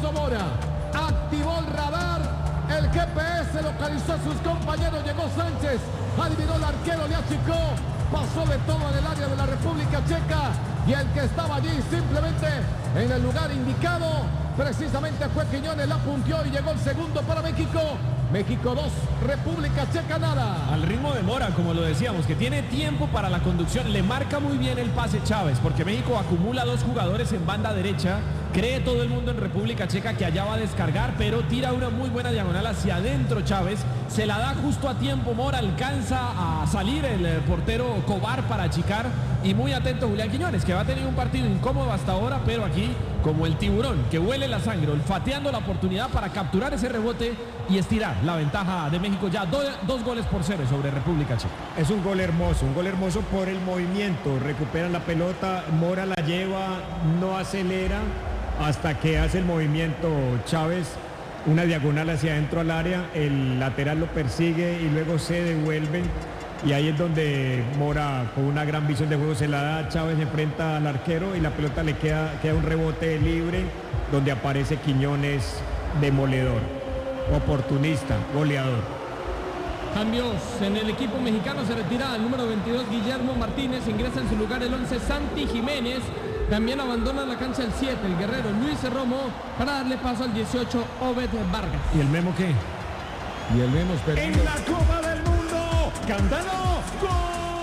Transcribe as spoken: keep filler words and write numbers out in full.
hizo Mora. Activó el radar. El G P S localizó a sus compañeros. Llegó Sánchez. Adivinó el arquero, le achicó. Pasó de todo en el área de la República Checa. Y el que estaba allí simplemente en el lugar indicado, precisamente fue Quiñones, la punteó y llegó el segundo para México. México dos, República Checa nada. Al ritmo de Mora, como lo decíamos, que tiene tiempo para la conducción. Le marca muy bien el pase Chávez, porque México acumula dos jugadores en banda derecha. Cree todo el mundo en República Checa que allá va a descargar, pero tira una muy buena diagonal hacia adentro Chávez. Se la da justo a tiempo Mora, alcanza a salir el portero Cobar para achicar. Y muy atento Julián Quiñones, que va a tener un partido incómodo hasta ahora, pero aquí como el tiburón que huele la sangre, olfateando la oportunidad para capturar ese rebote y estirar la ventaja de México ya do, dos goles por cero sobre República Checa. Es un gol hermoso, un gol hermoso por el movimiento. Recuperan la pelota, Mora la lleva, no acelera hasta que hace el movimiento Chávez, una diagonal hacia adentro al área, el lateral lo persigue y luego se devuelve. Y ahí es donde Mora, con una gran visión de juego, se la da a Chávez, enfrenta al arquero y la pelota le queda, queda un rebote libre, donde aparece Quiñones, demoledor, oportunista, goleador. Cambios en el equipo mexicano, se retira el número veintidós Guillermo Martínez, ingresa en su lugar el once Santi Jiménez, también abandona la cancha el siete, el guerrero Luis Romo, para darle paso al dieciocho Obed Vargas. ¿Y el Memo qué? Y el Memo esperando. En la Copa del Mundo, ¡cántalo!